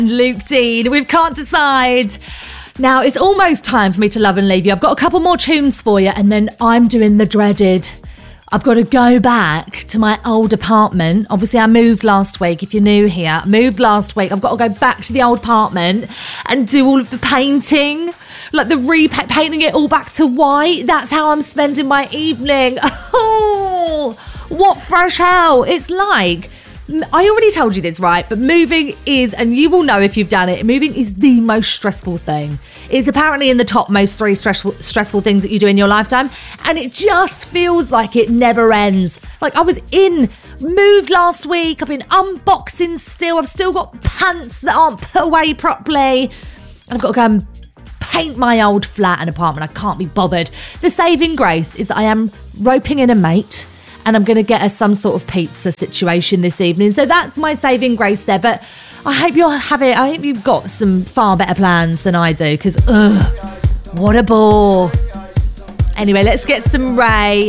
Luke Dean, we can't decide. Now, it's almost time for me to love and leave you. I've got a couple more tunes for you, and then I'm doing the dreaded. I've got to go back to my old apartment. Obviously, I moved last week. If you're new here, I moved last week. I've got to go back to the old apartment and do all of the painting, like the painting it all back to white. That's how I'm spending my evening. Oh, what fresh hell. It's like... I already told you this, right? But moving is, and you will know if you've done it, moving is the most stressful thing. It's apparently in the top most 3 stressful things that you do in your lifetime. And it just feels like it never ends. Like I was moved last week. I've been unboxing still. I've still got pants that aren't put away properly. And I've got to go and paint my old flat and apartment. I can't be bothered. The saving grace is that I am roping in a mate. And I'm going to get us some sort of pizza situation this evening. So that's my saving grace there. But I hope you'll have it. I hope you've got some far better plans than I do. Because, what a bore. Anyway, let's get some Ray.